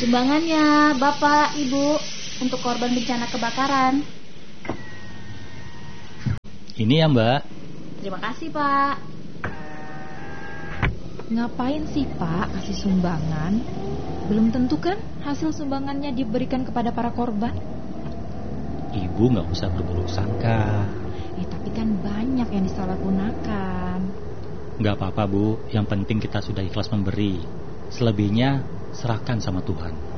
Sumbangannya Bapak, Ibu, untuk korban bencana kebakaran. Ini ya, Mbak. Terima kasih, Pak. Ngapain sih Pak kasih sumbangan? Belum tentu kan hasil sumbangannya diberikan kepada para korban. Ibu gak usah berburuk sangka. Tapi kan banyak yang disalahgunakan. Gak apa-apa Bu, yang penting kita sudah ikhlas memberi. Selebihnya serahkan sama Tuhan.